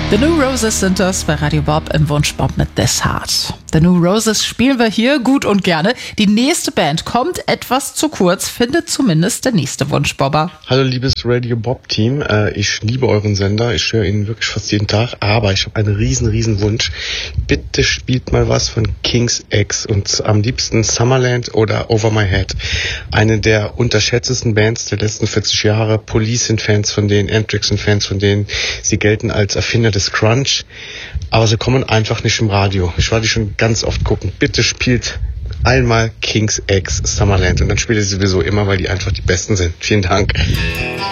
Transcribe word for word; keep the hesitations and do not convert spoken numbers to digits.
The New Roses sind das bei Radio Bob im Wunschbob mit This Heart. The New Roses spielen wir hier gut und gerne. Die nächste Band kommt etwas zu kurz, findet zumindest der nächste Wunschbobber. Hallo liebes Radio Bob Team, ich liebe euren Sender, ich höre ihn wirklich fast jeden Tag, aber ich habe einen riesen, riesen Wunsch. Bitte spielt mal was von King's X und am liebsten Summerland oder Over My Head. Eine der unterschätztesten Bands der letzten vierzig Jahre. Police sind Fans von denen, Anthrax sind Fans von denen. Sie gelten als Erfinder des Grunge, aber sie kommen einfach nicht im Radio. Ich war die schon ganz oft gucken. Bitte spielt einmal King's X Summerland und dann spielt ihr sowieso immer, weil die einfach die Besten sind. Vielen Dank.